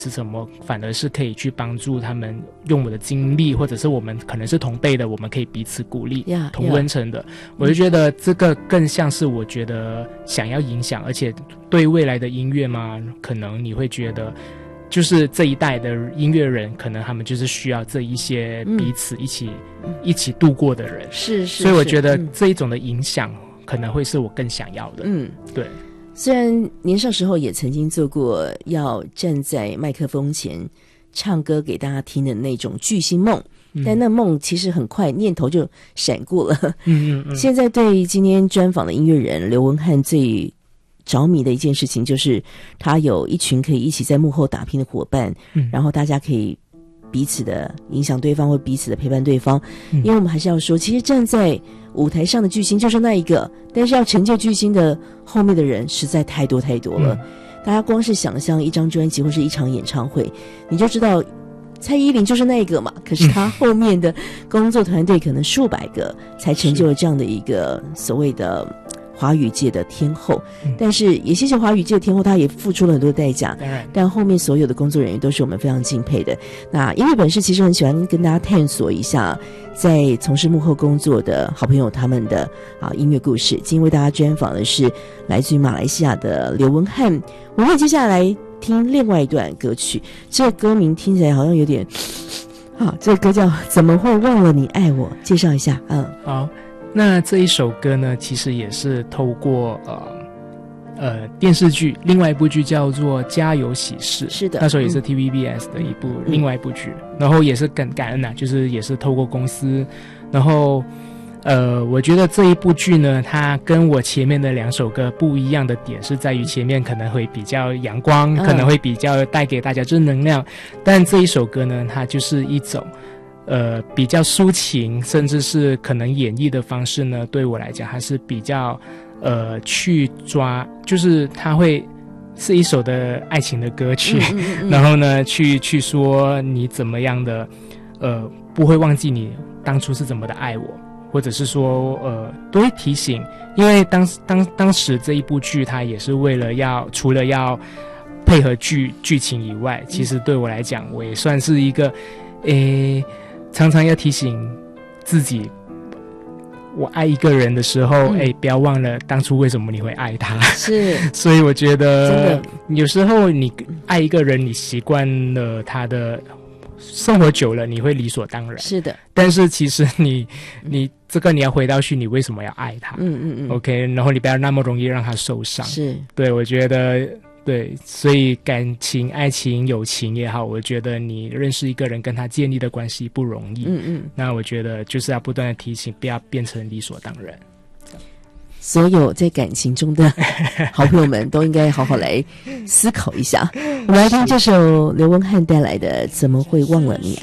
是什么，反而是可以去帮助他们用我的经历，或者是我们可能是同辈的，我们可以彼此鼓励，同温层的。我就觉得这个更像是我觉得想要影响，而且对未来的音乐嘛，可能你会觉得就是这一代的音乐人，可能他们就是需要这一些彼此一起度过的人。是，所以我觉得这一种的影响可能会是我更想要的。对。 虽然年少时候也曾经做过要站在麦克风前唱歌给大家听的那种巨星梦，但那梦其实很快念头就闪过了。现在对今天专访的音乐人刘文翰最着迷的一件事情，就是他有一群可以一起在幕后打拼的伙伴，然后大家可以彼此的影响对方，或彼此的陪伴对方。因为我们还是要说，其实站在舞台上的巨星就是那一个，但是要成就巨星的后面的人实在太多太多了。大家光是想象一张专辑或是一场演唱会，你就知道蔡依林就是那个嘛，可是他后面的工作团队可能数百个才成就了这样的一个所谓的华语界的天后。但是也谢谢华语界的天后，她也付出了很多代价，但后面所有的工作人员都是我们非常敬佩的。那音乐本事其实很喜欢跟大家探索一下在从事幕后工作的好朋友他们的音乐故事。今天为大家专访的是来自于马来西亚的刘文翰。我们接下来听另外一段歌曲，这个歌名听起来好像有点这个歌叫《怎么会忘了你爱我》，介绍一下。 好，那这一首歌呢，其实也是透过电视剧，另外一部剧叫做《家有喜事》，是的，那时候也是 TVBS 的另外一部剧，然后也是感恩啊，就是也是透过公司，然后我觉得这一部剧呢，它跟我前面的两首歌不一样的点是在于前面可能会比较阳光，可能会比较带给大家正能量，但这一首歌呢，它就是一种比较抒情，甚至是可能演绎的方式呢，对我来讲还是比较去抓，就是它会是一首的爱情的歌曲，然后呢去说你怎么样的不会忘记你当初是怎么的爱我，或者是说都会提醒，因为当时这一部剧它也是为了除了要配合剧情以外，其实对我来讲我也算是一个常常要提醒自己，我爱一个人的时候不要忘了当初为什么你会爱他。是所以我觉得有时候你爱一个人，你习惯了他的生活久了，你会理所当然，是的，但是其实你这个你要回到去，你为什么要爱他？OK， 然后你不要那么容易让他受伤。是，对，我觉得对，所以感情、爱情、友情也好，我觉得你认识一个人跟他建立的关系不容易。那我觉得就是要不断的提醒，不要变成理所当然。 所有在感情中的好朋友们都应该好好来思考一下。我们来听这首刘文翰带来的《怎么会忘了你爱》。